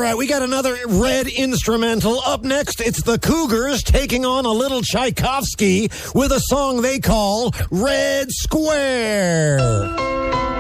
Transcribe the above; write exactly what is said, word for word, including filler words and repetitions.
right, we got another Red instrumental. Up next, it's the Cougars taking on a little Tchaikovsky with a song they call Red Square.